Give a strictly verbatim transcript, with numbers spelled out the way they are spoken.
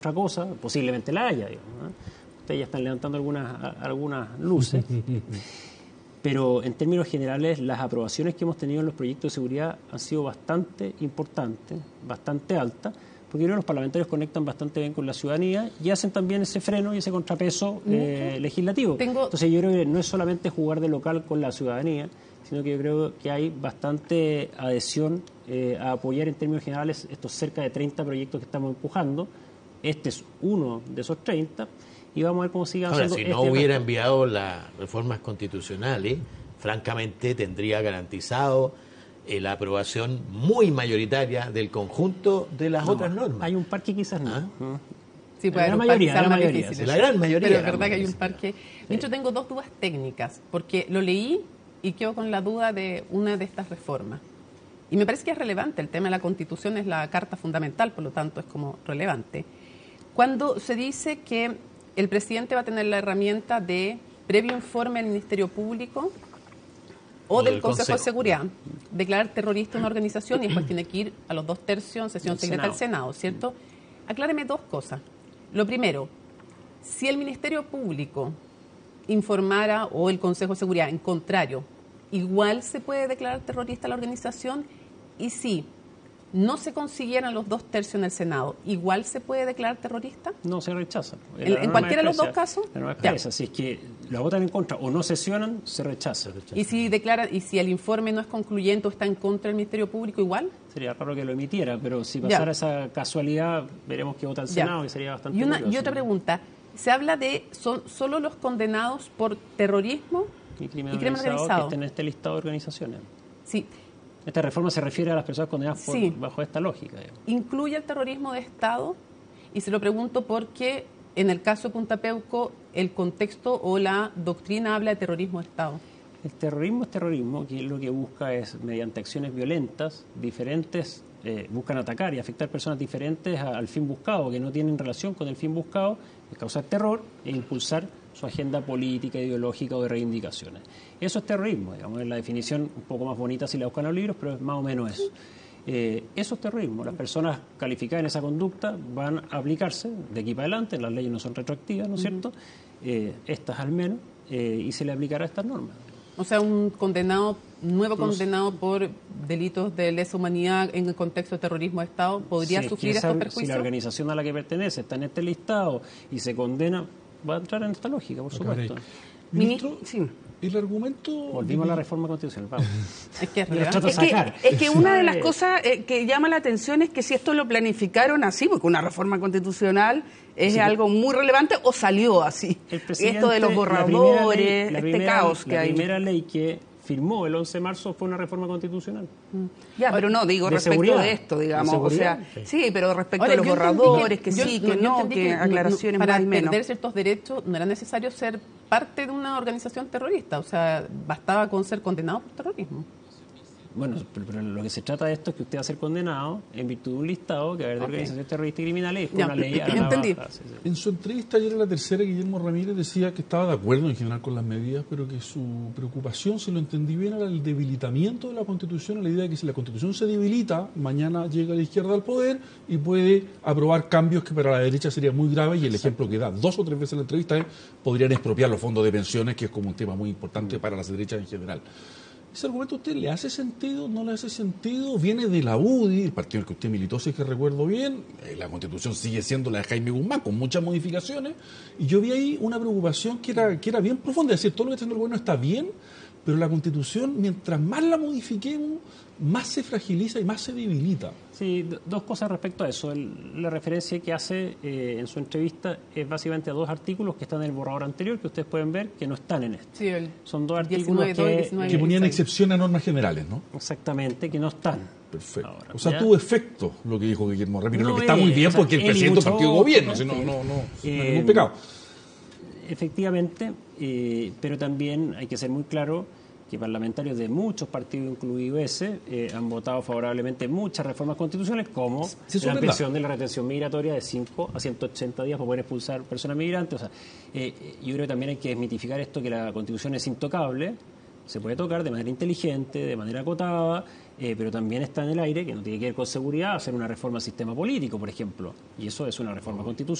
otra cosa, posiblemente la haya, digamos, ¿no? Ustedes ya están levantando algunas, algunas luces, pero en términos generales las aprobaciones que hemos tenido en los proyectos de seguridad han sido bastante importantes, bastante altas, porque creo que los parlamentarios conectan bastante bien con la ciudadanía y hacen también ese freno y ese contrapeso eh, legislativo. Tengo... Entonces yo creo que no es solamente jugar de local con la ciudadanía, sino que yo creo que hay bastante adhesión eh, a apoyar en términos generales estos cerca de treinta proyectos que estamos empujando. Este es uno de esos treinta y vamos a ver cómo sigue avanzando. Ahora, si no este hubiera resto. enviado las reformas constitucionales, francamente tendría garantizado eh, la aprobación muy mayoritaria del conjunto de las No, otras normas. Hay un par que quizás no. ¿Ah? Sí, puede la haber un par mayoría, que sean la más mayoría, difíciles. sí. La gran mayoría. Pero es verdad que hay un Sí. par que... De hecho, tengo dos dudas técnicas, porque lo leí y quedo con la duda de una de estas reformas. Y me parece que es relevante. El tema de la Constitución es la carta fundamental, por lo tanto es como relevante. Cuando se dice que el presidente va a tener la herramienta de previo informe al Ministerio Público o, O del, del Consejo, Consejo de Seguridad, declarar terrorista una organización y después tiene que ir a los dos tercios en sesión El secreta del Senado, ¿cierto? Acláreme dos cosas. Lo primero, si el Ministerio Público informara o el Consejo de Seguridad en contrario, ¿igual se puede declarar terrorista la organización? Y si no se consiguieran los dos tercios en el Senado, ¿igual se puede declarar terrorista? No, se rechaza. ¿En- La en norma cualquiera de los expresa- dos casos? La norma Ya. expresa, si es que la votan en contra o no sesionan, se rechaza. Y si declara, y si el informe no es concluyente o está en contra del Ministerio Público, ¿igual? Sería raro que lo emitiera, pero si Ya. pasara esa casualidad, veremos que vota el Ya. Senado y sería bastante Y, una, y curioso. otra pregunta, se habla de son solo los condenados por terrorismo Y crimen y crimen organizado que organizado. estén en este listado de organizaciones. Sí, Esta reforma se refiere a las personas condenadas por- Sí. bajo esta lógica. digamos. incluye el terrorismo de Estado, y se lo pregunto porque en el caso de Punta Peuco el contexto o la doctrina habla de terrorismo de Estado. El terrorismo es terrorismo, que lo que busca es, mediante acciones violentas, diferentes, eh, buscan atacar y afectar personas diferentes a- al fin buscado, que no tienen relación con el fin buscado, es causar terror e impulsar su agenda política, ideológica o de reivindicaciones. Eso es terrorismo, digamos, es la definición un poco más bonita si la buscan en los libros, pero es más o menos eso. Eh, eso es terrorismo. Las personas calificadas en esa conducta van a aplicarse de aquí para adelante, las leyes no son retroactivas, ¿no es cierto? Eh, estas al menos, eh, y se le aplicará estas normas. O sea, un condenado, nuevo No sé. condenado por delitos de lesa humanidad en el contexto de terrorismo de Estado, ¿podría Si es que sufrir esa- estos Si perjuicios? la organización a la que pertenece está en este listado y se condena, va a entrar en esta lógica, por supuesto. Ministro, Sí. el argumento... Volvimos a la reforma constitucional. Vamos. Es que es Me lo relevante. trato Es de que, sacar. es que una de las Eh, cosas eh, que llama la atención es que si esto lo planificaron así, porque una reforma constitucional es Sí. algo muy relevante, o salió así. El presidente, Esto de los la borradores, primera ley- la este primera- caos que la hay. primera ley que firmó el once de marzo fue una reforma constitucional. Ya, pero no, digo De respecto seguridad. de esto, De digamos. O seguridad, sea, sí, pero respecto Ahora, a los yo entendí borradores, que, yo- sí, no, que yo no, entendí que no- no, aclaraciones para más y menos. perder ciertos derechos no era necesario ser parte de una organización terrorista, o sea, bastaba con ser condenado por terrorismo. Bueno, pero, pero lo que se trata de esto es que usted va a ser condenado en virtud de un listado que va a haber de Ok. organizaciones terroristas y criminales y después Ya, una ley a la entendí. baja. Sí, sí. En su entrevista ayer en la tercera, Guillermo Ramírez decía que estaba de acuerdo en general con las medidas, pero que su preocupación, si lo entendí bien, era el debilitamiento de la Constitución, la idea de que si la Constitución se debilita, mañana llega la izquierda al poder y puede aprobar cambios que para la derecha sería muy grave, y el ejemplo que da dos o tres veces en la entrevista es podrían expropiar los fondos de pensiones, que es como un tema muy importante para las derechas en general. ¿Ese argumento a usted le hace sentido? ¿No le hace sentido? Viene de la U D I, el partido en el que usted militó, si es que recuerdo bien. Eh, la Constitución sigue siendo la de Jaime Guzmán, con muchas modificaciones. Y yo vi ahí una preocupación que era, que era bien profunda. Es decir, todo lo que está haciendo el gobierno está bien, pero la Constitución, mientras más la modifiquemos, más se fragiliza y más se debilita. Sí, do- dos cosas respecto a eso. El- la referencia que hace eh, en su entrevista es básicamente a dos artículos que están en el borrador anterior, que ustedes pueden ver que no están en este. Sí, el Son dos diecinueve, artículos dos y que, diecinueve. Que ponían sí. excepción a normas generales, ¿no? exactamente, que no están. Perfecto. Ahora, o sea, ¿ya? tuvo efecto lo que dijo Guillermo Ramírez, lo No que está muy es, bien o sea, porque el él y presidente del mucho partido de otro, gobierno, ¿no? si no, no, no, no Eh, hay ningún pecado. Efectivamente, eh, pero también hay que ser muy claro que parlamentarios de muchos partidos, incluido ese, eh, han votado favorablemente muchas reformas constitucionales, como Sí, eso es la verdad. ampliación de la retención migratoria de cinco a ciento ochenta días para poder expulsar personas migrantes. O sea, eh, yo creo que también hay que desmitificar esto, que la Constitución es intocable, se puede tocar de manera inteligente, de manera acotada, Eh, pero también está en el aire, que no tiene que ver con seguridad, hacer una reforma al sistema político, por ejemplo. Y eso es una reforma constitucional.